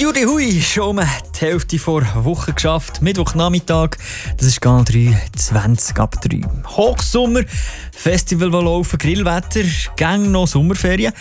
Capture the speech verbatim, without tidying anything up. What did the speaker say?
Judy Hui, schon um die Hälfte vor Woche geschafft. Mittwochnachmittag, das ist Kanal drei, zwanzig ab drei. Hochsommer, Festival, das laufen, Grillwetter, gang noch Sommerferien.